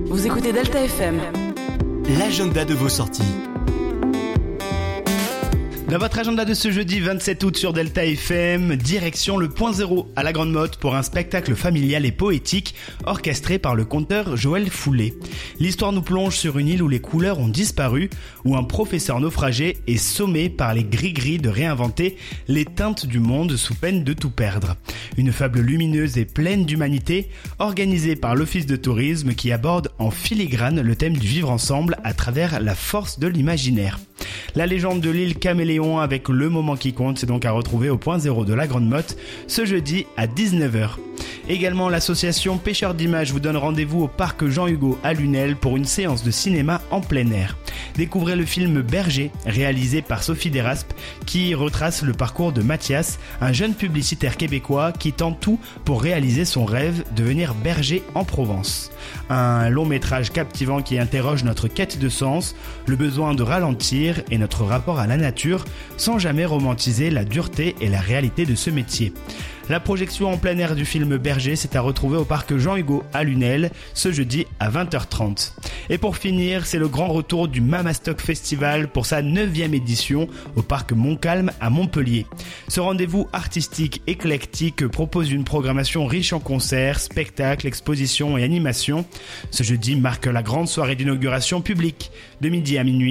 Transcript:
Vous écoutez Delta FM. L'agenda de vos sorties. Dans votre agenda de ce jeudi 27 août sur Delta FM, direction le Point Zéro à la Grande Motte pour un spectacle familial et poétique orchestré par le conteur Joël Foulet. L'histoire nous plonge sur une île où les couleurs ont disparu, où un professeur naufragé est sommé par les gris-gris de réinventer les teintes du monde sous peine de tout perdre. Une fable lumineuse et pleine d'humanité, organisée par l'Office de tourisme qui aborde en filigrane le thème du vivre ensemble à travers la force de l'imaginaire. La légende de l'île Caméléon avec le moment qui compte, c'est donc à retrouver au Point Zéro de la Grande Motte ce jeudi à 19h. Également, l'association Pêcheurs d'Images vous donne rendez-vous au parc Jean-Hugo à Lunel pour une séance de cinéma en plein air. Découvrez le film Berger, réalisé par Sophie Deraspe, qui retrace le parcours de Mathias, un jeune publicitaire québécois qui tente tout pour réaliser son rêve, devenir berger en Provence. Un long métrage captivant qui interroge notre quête de sens, le besoin de ralentir et notre rapport à la nature, sans jamais romantiser la dureté et la réalité de ce métier. La projection en plein air du film Berger, c'est à retrouver au parc Jean-Hugo à Lunel, ce jeudi à 20h30. Et pour finir, c'est le grand retour du Mamastock Festival pour sa 9e édition au parc Montcalm à Montpellier. Ce rendez-vous artistique éclectique propose une programmation riche en concerts, spectacles, expositions et animations. Ce jeudi marque la grande soirée d'inauguration publique de midi à minuit.